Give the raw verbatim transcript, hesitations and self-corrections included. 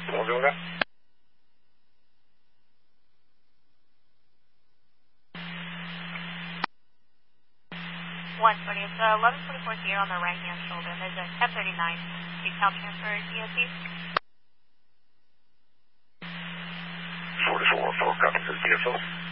Georgia. one twenty, it's uh, eleven twenty-four here on the right hand shoulder. There's a F thirty-nine decal transfer E O T. forty-four, four copies of D S O.